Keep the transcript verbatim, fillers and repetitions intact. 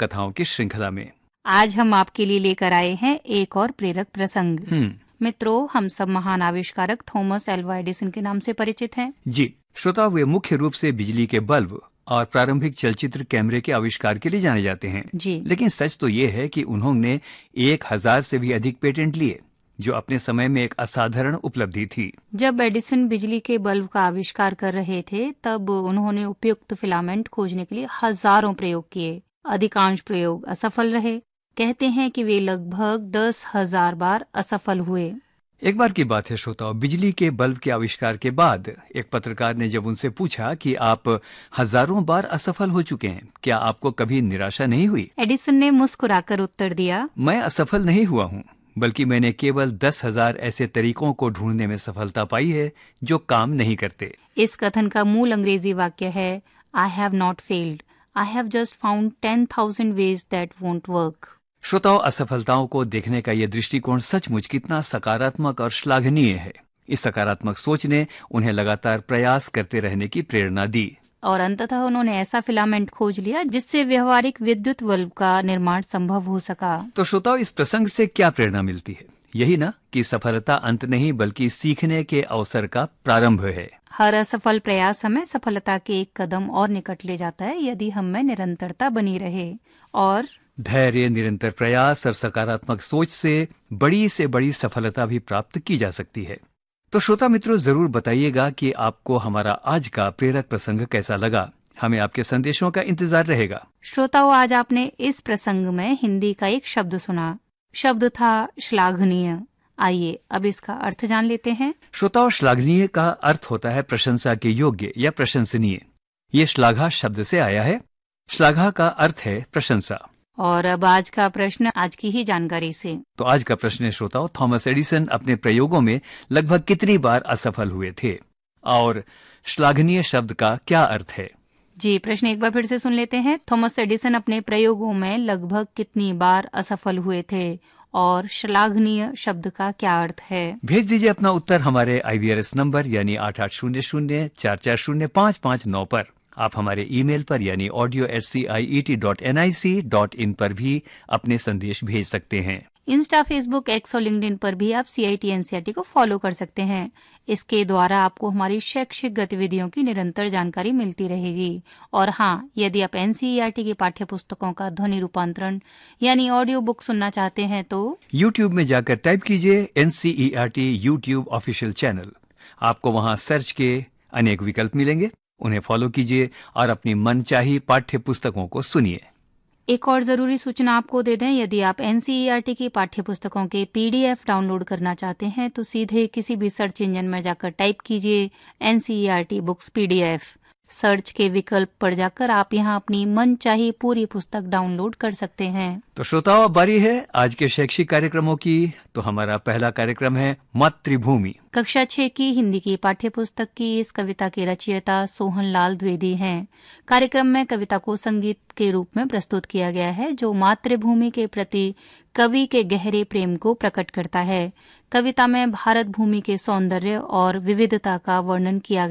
कथाओं की श्रृंखला में। आज हम आपके लिए लेकर आए हैं एक और प्रेरक प्रसंग। मित्रों, हम सब महान आविष्कारक थॉमस एल्वा एडिसन के नाम से परिचित हैं। जी श्रोता, वे मुख्य रूप से बिजली के बल्ब और प्रारंभिक चलचित्र कैमरे के आविष्कार के लिए जाने जाते हैं। जी। लेकिन सच तो ये है कि उन्होंने एक हजार से भी अधिक पेटेंट लिए, जो अपने समय में एक असाधारण उपलब्धि थी। जब एडिसन बिजली के बल्ब का आविष्कार कर रहे थे, तब उन्होंने उपयुक्त फिलामेंट खोजने के लिए हजारों प्रयोग किए। अधिकांश प्रयोग असफल रहे। कहते हैं कि वे लगभग दस हजार बार असफल हुए। एक बार की बात है श्रोताओ, बिजली के बल्ब के आविष्कार के बाद एक पत्रकार ने जब उनसे पूछा कि आप हजारों बार असफल हो चुके हैं, क्या आपको कभी निराशा नहीं हुई? एडिसन ने मुस्कुराकर उत्तर दिया, मैं असफल नहीं हुआ हूँ, बल्कि मैंने केवल दस हजार ऐसे तरीकों को ढूंढने में सफलता पाई है जो काम नहीं करते। इस कथन का मूल अंग्रेजी वाक्य है, I have not failed, I have just found ten thousand ways that won't work. श्रोताओं, असफलताओं को देखने का यह दृष्टिकोण सचमुच कितना सकारात्मक और श्लाघनीय है। इस सकारात्मक सोच ने उन्हें लगातार प्रयास करते रहने की प्रेरणा दी और अंततः उन्होंने ऐसा फिलामेंट खोज लिया जिससे व्यवहारिक विद्युत बल्ब का निर्माण संभव हो सका। तो श्रोताओं, इस प्रसंग से क्या प्रेरणा मिलती है? यही ना कि सफलता अंत नहीं बल्कि सीखने के अवसर का प्रारंभ है। हर असफल प्रयास हमें सफलता के एक कदम और निकट ले जाता है, यदि हम में निरंतरता बनी रहे। और धैर्य, निरंतर प्रयास और सकारात्मक सोच से बड़ी से बड़ी सफलता भी प्राप्त की जा सकती है। तो श्रोता मित्रों, जरूर बताइएगा कि आपको हमारा आज का प्रेरक प्रसंग कैसा लगा। हमें आपके संदेशों का इंतजार रहेगा। श्रोताओं, आज आपने इस प्रसंग में हिंदी का एक शब्द सुना। शब्द था श्लाघनीय। आइए अब इसका अर्थ जान लेते हैं। श्रोताओं, श्लाघनीय का अर्थ होता है प्रशंसा के योग्य या प्रशंसनीय। ये श्लाघा शब्द से आया है। श्लाघा का अर्थ है प्रशंसा। और अब आज का प्रश्न आज की ही जानकारी से। तो आज का प्रश्न है श्रोताओं, थॉमस एडिसन अपने प्रयोगों में लगभग कितनी बार असफल हुए थे और श्लाघनीय शब्द का क्या अर्थ है? जी, प्रश्न एक बार फिर से सुन लेते हैं। थॉमस एडिसन अपने प्रयोगों में लगभग कितनी बार असफल हुए थे और श्लाघनीय शब्द का क्या अर्थ है? भेज दीजिए अपना उत्तर हमारे आई वी आर एस नंबर यानी आठ आठ शून्य शून्य चार चार शून्य पाँच पाँच नौ पर। आप हमारे ईमेल पर यानी audio eight C I E T dot N I C dot in पर भी अपने संदेश भेज सकते हैं। इंस्टा, फेसबुक, एक्स और लिंक्डइन पर भी आप सी I T N C R T को फॉलो कर सकते हैं। इसके द्वारा आपको हमारी शैक्षिक गतिविधियों की निरंतर जानकारी मिलती रहेगी। और हाँ, यदि आप N C E R T की पाठ्य पुस्तकों का ध्वनि रूपांतरण यानी ऑडियो बुक सुनना चाहते हैं तो यूट्यूब में जाकर टाइप कीजिए N C E R T YouTube official channel. आपको वहां सर्च के अनेक विकल्प मिलेंगे, उन्हें फॉलो कीजिए और अपनी मनचाही पाठ्य पुस्तकों को सुनिए। एक और जरूरी सूचना आपको दे दें, यदि आप N C E R T की पाठ्य पुस्तकों के पी डी एफ डाउनलोड करना चाहते हैं तो सीधे किसी भी सर्च इंजन में जाकर टाइप कीजिए N C E R T books P D F. Search के विकल्प पर जाकर आप यहां अपनी मनचाही पूरी पुस्तक डाउनलोड कर सकते हैं। तो श्रोताओं, अब बारी है आज के शैक्षिक कार्यक्रमों की। तो हमारा पहला कार्यक्रम है मातृभूमि। कक्षा छह की हिंदी की पाठ्य पुस्तक की इस कविता के रचयिता सोहन लाल द्विवेदी हैं। कार्यक्रम में कविता को संगीत के रूप में प्रस्तुत किया गया है, जो मातृभूमि के प्रति कवि के गहरे प्रेम को प्रकट करता है। कविता में भारत भूमि के सौंदर्य और विविधता का वर्णन किया